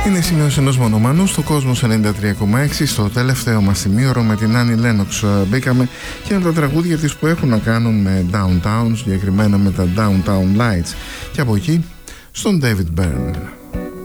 Είναι σημείωση ενός μονομανού στο Κόσμος 93,6. Στο τελευταίο μας σημείωρο με την Άννη Λένοξ μπήκαμε και με τα τραγούδια της που έχουν να κάνουν με Downtown, συγκεκριμένα με τα Downtown Lights, και από εκεί στον David Byrne.